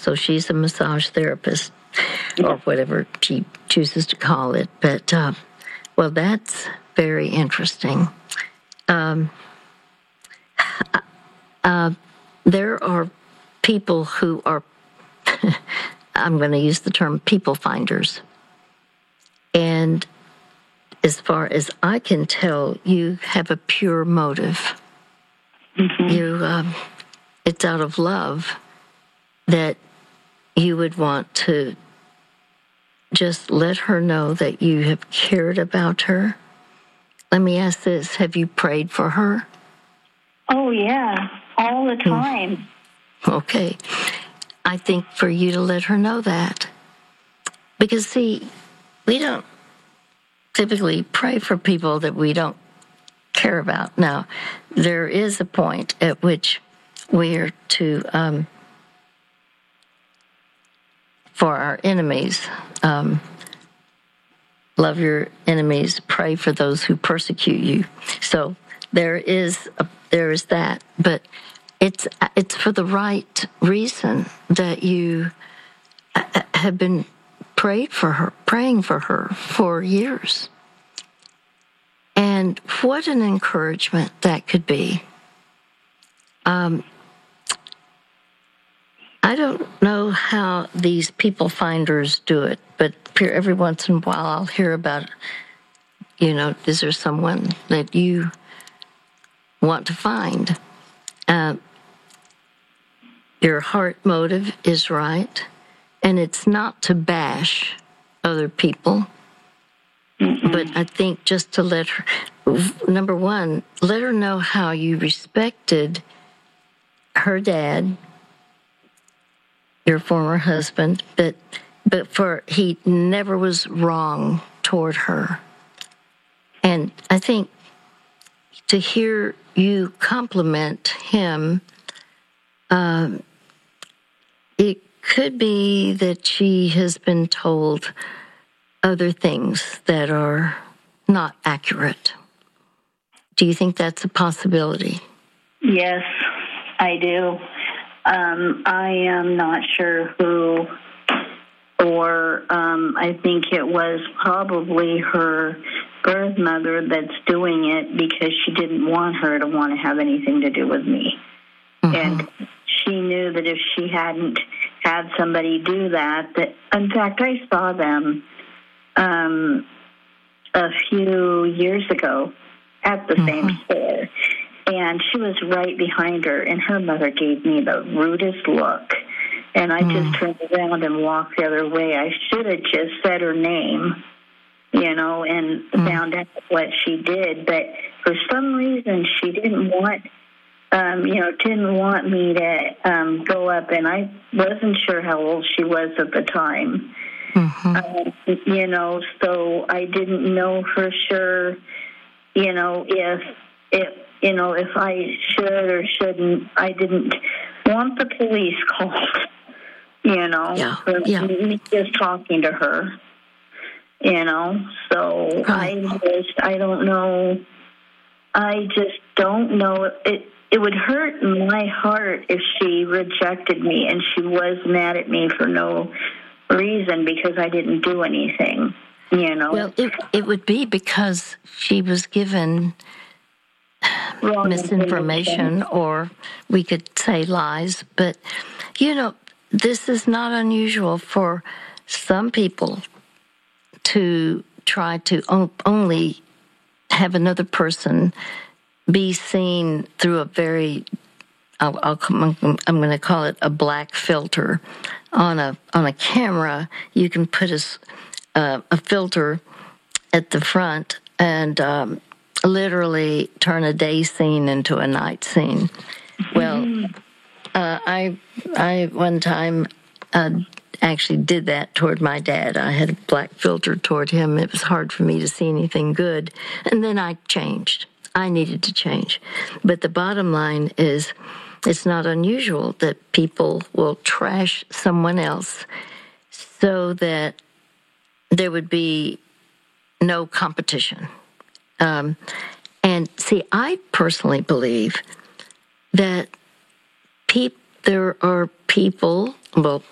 So she's a massage therapist, or whatever she chooses to call it. But, well, that's very interesting. There are people who are, I'm going to use the term people finders. And as far as I can tell, you have a pure motive. It's out of love that you would want to just let her know that you have cared about her. Let me ask this. Have you prayed for her? Oh, yeah, all the time. Okay. I think for you to let her know that. Because, see, we don't typically pray for people that we don't care about. Now, there is a point at which we are to, for our enemies, love your enemies, pray for those who persecute you. So there is that, but it's for the right reason that you have been praying for her for years. And what an encouragement that could be. I don't know how these people finders do it, but every once in a while I'll hear about, is there someone that you want to find? Your heart motive is right, and it's not to bash other people, but I think just to let her, number one, let her know how you respected her dad, your former husband, but he never was wrong toward her. And I think to hear you compliment him, it could be that she has been told other things that are not accurate. Do you think that's a possibility? Yes, I do. I am not sure who, or I think it was probably her birth mother that's doing it because she didn't want her to want to have anything to do with me. And she knew that if she hadn't had somebody do that, in fact, I saw them a few years ago at the same store. And she was right behind her, and her mother gave me the rudest look. And I just turned around and walked the other way. I should have just said her name, and found out what she did. But for some reason, she didn't want, didn't want me to go up. And I wasn't sure how old she was at the time. So I didn't know for sure, if I should or shouldn't. I didn't want the police called, for me just talking to her, So I don't know. I just don't know. It would hurt my heart if she rejected me and she was mad at me for no reason because I didn't do anything, Well, it would be because she was given wrong misinformation, or we could say lies. But, this is not unusual for some people to try to only have another person be seen through a very, I'm going to call it a black filter. On a camera, you can put a filter at the front and literally turn a day scene into a night scene. Well, I one time actually did that toward my dad. I had a black filter toward him. It was hard for me to see anything good. And then I changed. I needed to change. But the bottom line is, it's not unusual that people will trash someone else so that there would be no competition. And see, I personally believe that there are people, well,